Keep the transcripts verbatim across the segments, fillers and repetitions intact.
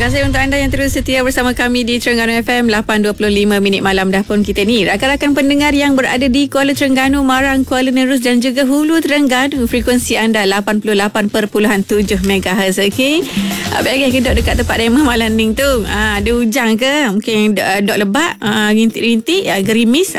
kasih untuk anda yang terus setia bersama kami di Terengganu F M. Lapan dua puluh lima minit malam dah pun kita ni. Rakan-rakan pendengar yang berada di Kuala Terengganu, Marang, Kuala Nerus dan juga Hulu Terengganu, frekuensi anda lapan puluh lapan perpuluhan tujuh megahertz. Okey. Baik, kita dekat tempat Remah Malanding tu. Ha, ada hujan ke? Mungkin dok lebat, ha, rintik-rintik, ha, gerimis.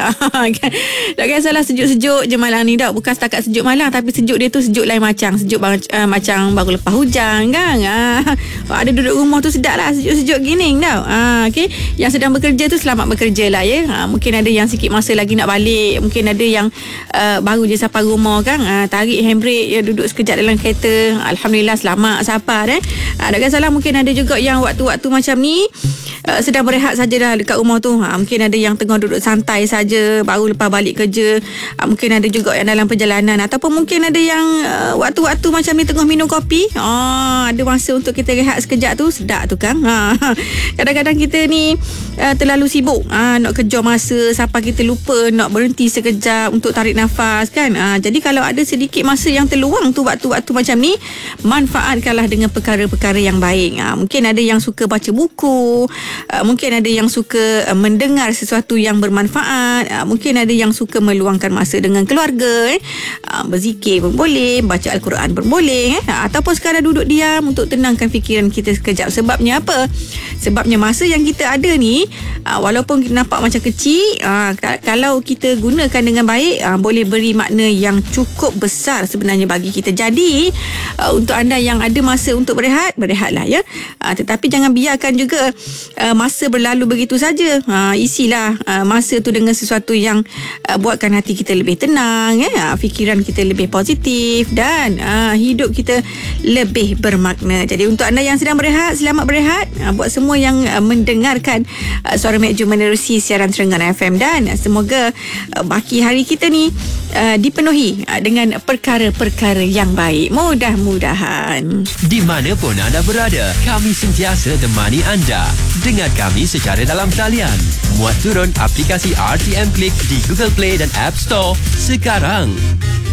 Tak kisahlah, sejuk-sejuk je malam ni dak. Bukan setakat sejuk malam, tapi sejuk dia tu sejuk lain macam. Sejuk uh, macam baru lepas hujan kan. Ha, ada duduk rumah tu sedap lah, sejuk-sejuk gini tau. Ha, okay. Yang sedang bekerja tu selamat bekerja lah ya. Ha, mungkin ada yang sikit masa lagi nak balik. Mungkin ada yang uh, baru je sampai rumah kan. Ha, tarik handbrake, ya, duduk sekejap dalam kereta. Alhamdulillah selamat sabar eh. Ha, tak kisahlah, mungkin ada juga yang waktu-waktu macam ni uh, sedang berehat saja dah dekat rumah tu. Ha, mungkin ada yang tengah duduk santai saja baru lepas balik kerja. Ha, mungkin ada juga yang dalam perjalanan, ataupun mungkin ada yang uh, waktu-waktu macam ni tengah minum kopi. Ha, ada masa untuk kita rehat sekejap tu, sedap tu kan. Ha, kadang-kadang kita ni uh, terlalu sibuk, ha, nak kejar masa sampai kita lupa nak berhenti sekejap untuk tarik nafas kan. Ha, jadi kalau ada sedikit masa yang terluang tu, waktu-waktu macam ni, manfaatkanlah dengan perkara-perkara yang baik. Ha, mungkin ada yang suka baca buku, uh, mungkin ada yang suka uh, mendengar sesuatu yang bermanfaat, uh, mungkin ada yang suka meluangkan masa dengan keluarga, eh. uh, berzikir pun boleh, baca Al-Quran pun boleh, eh. uh, ataupun sekadar duduk diam untuk tenangkan fikiran kita sekejap. Sebabnya apa? Sebabnya masa yang kita ada ni, uh, walaupun kita nampak macam kecil, uh, kalau kita gunakan dengan baik, uh, boleh beri makna yang cukup besar sebenarnya bagi kita. Jadi uh, untuk anda yang ada masa untuk berehat, berehatlah ya. Uh, tetapi jangan biarkan juga uh, masa berlalu begitu saja. Uh, isilah uh, masa tu dengan sesuatu yang uh, buatkan hati kita lebih tenang, ya. Uh, fikiran kita lebih positif dan uh, hidup kita lebih bermakna. Jadi untuk anda yang sedang berehat, selamat berehat. Uh, buat semua yang uh, mendengarkan uh, Suara Mercu menerusi siaran Terengganu F M, dan uh, semoga uh, baki hari kita ni uh, dipenuhi uh, dengan perkara-perkara yang baik. Mudah-mudahan. Di mana pun anda berada, kami sentiasa temani anda. Dengar kami secara dalam talian. Muat turun aplikasi R T M Click di Google Play dan App Store sekarang.